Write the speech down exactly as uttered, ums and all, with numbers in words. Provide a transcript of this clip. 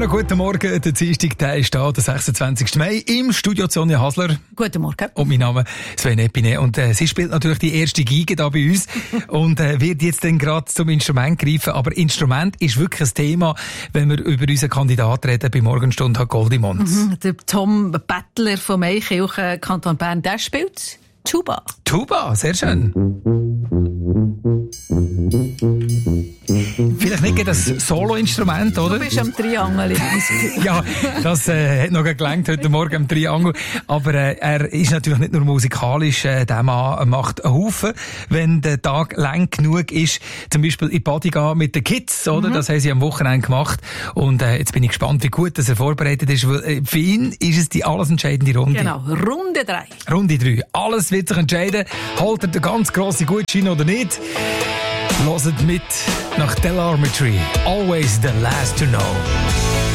Schönen guten Morgen, der Dienstag, der ist da, der sechsundzwanzigsten Mai, im Studio Sonja Hasler. Guten Morgen. Und mein Name ist Sven Epine. Und äh, sie spielt natürlich die erste Geige da bei uns und äh, wird jetzt dann gerade zum Instrument greifen. Aber Instrument ist wirklich ein Thema, wenn wir über unseren Kandidaten reden bei Morgenstunde Goldimond. Mhm, der Tom Bettler von Maikirchen, Kanton Bern, der spielt Tuba. Tuba, sehr schön. Vielleicht nicht das Solo-Instrument, oder? Du bist am Triangel. Ja, das äh, hat noch gelangt heute Morgen am Triangel. Aber äh, er ist natürlich nicht nur musikalisch. Äh, der Mann macht einen Haufen, wenn der Tag lang genug ist. Zum Beispiel in die Party gehen mit den Kids, oder? Mhm. Das haben sie am Wochenende gemacht. Und äh, jetzt bin ich gespannt, wie gut dass er vorbereitet ist. Weil, äh, für ihn ist es die alles entscheidende Runde. Genau, Runde drei. Runde drei. Alles wird sich entscheiden. Holt er den ganz grossen Gutschein oder nicht? Hört mit nach Delormetry. Always the last to know.